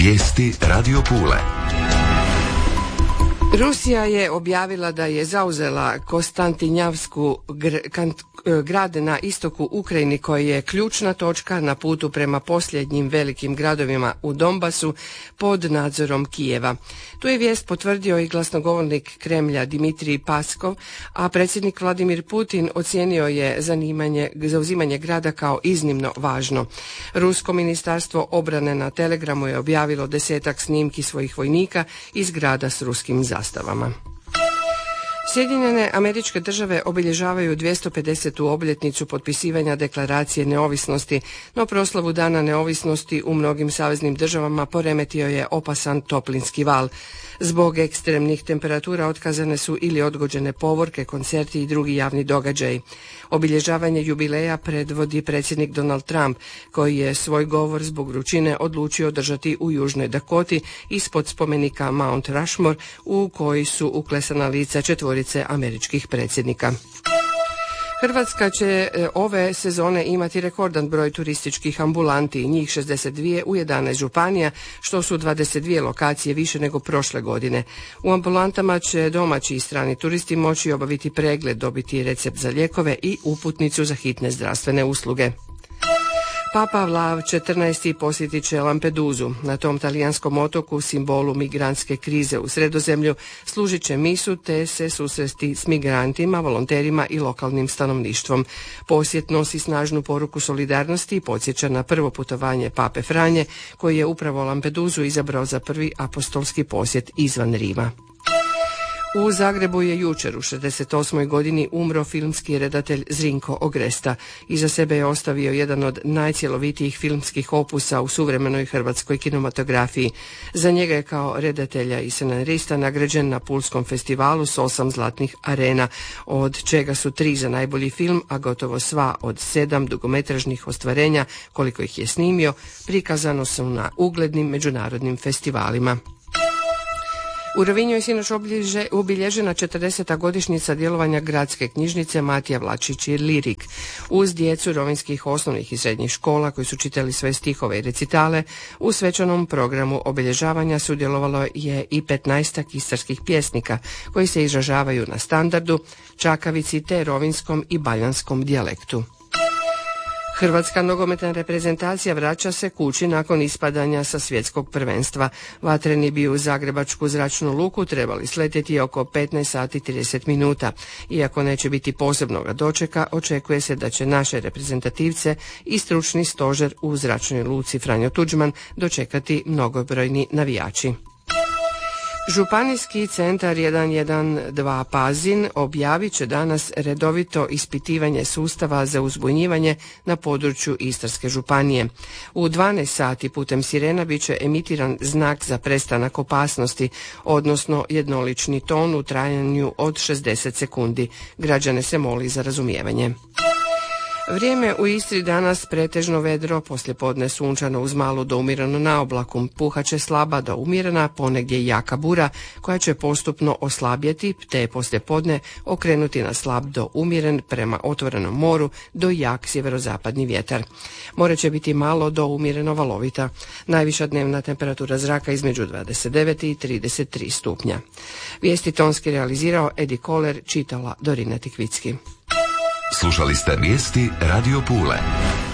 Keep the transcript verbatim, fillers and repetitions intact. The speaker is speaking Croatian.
Vijesti Radio Pule. Rusija je objavila da je zauzela Kostantinjavsku grad na istoku Ukrajini koji je ključna točka na putu prema posljednjim velikim gradovima u Donbasu pod nadzorom Kijeva. Tu je vijest potvrdio i glasnogovornik Kremlja Dimitrij Paskov, a predsjednik Vladimir Putin ocijenio je zanimanje, zauzimanje grada kao iznimno važno. Rusko ministarstvo obrane na Telegramu je objavilo desetak snimki svojih vojnika iz grada s ruskim zastavama. Sjedinjene Američke Države obilježavaju dvjesto pedesetu obljetnicu potpisivanja deklaracije neovisnosti, no proslavu Dana neovisnosti u mnogim saveznim državama poremetio je opasan toplinski val. Zbog ekstremnih temperatura otkazane su ili odgođene povorke, koncerti i drugi javni događaji. Obilježavanje jubileja predvodi predsjednik Donald Trump, koji je svoj govor zbog vrućine odlučio držati u Južnoj Dakoti ispod spomenika Mount Rushmore, u koji su uklesana lica četvorice američkih predsjednika. Hrvatska će ove sezone imati rekordan broj turističkih ambulanti, njih šezdeset dvije u jedanaest županija, što su dvadeset dvije lokacije više nego prošle godine. U ambulantama će domaći i strani turisti moći obaviti pregled, dobiti recept za lijekove i uputnicu za hitne zdravstvene usluge. Papa Vlav četrnaesti posjetit će Lampeduzu. Na tom talijanskom otoku, simbolu migrantske krize u Sredozemlju, služit će misu te se susresti s migrantima, volonterima i lokalnim stanovništvom. Posjet nosi snažnu poruku solidarnosti i podsjeća na prvo putovanje Pape Franje, koji je upravo Lampeduzu izabrao za prvi apostolski posjet izvan Rima. U Zagrebu je jučer u šezdeset osmoj godini umro filmski redatelj Zrinko Ogresta. Iza sebe je ostavio jedan od najcjelovitijih filmskih opusa u suvremenoj hrvatskoj kinematografiji. Za njega je kao redatelja i scenarista nagrađen na Pulskom festivalu s osam zlatnih arena, od čega su tri za najbolji film, a gotovo sva od sedam dugometražnih ostvarenja, koliko ih je snimio, prikazano su na uglednim međunarodnim festivalima. U Rovinju je sinoć obilježena četrdeseta godišnjica djelovanja gradske knjižnice Matija Vlačić i Lirik. Uz djecu rovinskih osnovnih i srednjih škola koji su čitali sve stihove i recitale, u svečanom programu obilježavanja sudjelovalo je i petnaestak istarskih pjesnika koji se izražavaju na standardu, čakavici te rovinskom i baljanskom dijalektu. Hrvatska nogometna reprezentacija vraća se kući nakon ispadanja sa svjetskog prvenstva. Vatreni bi u zagrebačku zračnu luku trebali sletjeti oko petnaest sati trideset minuta. Iako neće biti posebnoga dočeka, očekuje se da će naše reprezentativce i stručni stožer u zračnoj luci Franjo Tuđman dočekati mnogobrojni navijači. Županijski centar jedan jedan dva Pazin objavit će danas redovito ispitivanje sustava za uzbunjivanje na području Istarske županije. U dvanaest sati putem sirena bit će emitiran znak za prestanak opasnosti, odnosno jednolični ton u trajanju od šezdeset sekundi. Građane se moli za razumijevanje. Vrijeme u Istri danas pretežno vedro, poslijepodne sunčano uz malo do umjereno na oblaku. Puhaće slaba do umjerena, ponegdje jaka bura koja će postupno oslabjeti te poslijepodne okrenuti na slab do umjeren prema otvorenom moru do jak sjeverozapadni vjetar. More će biti malo do umjereno valovita. Najviša dnevna temperatura zraka između dvadeset devet i trideset tri stupnja. Vijesti tonski realizirao Edi Koler, čitala Dorina Tikvicki. Slušali ste vijesti Radio Pule.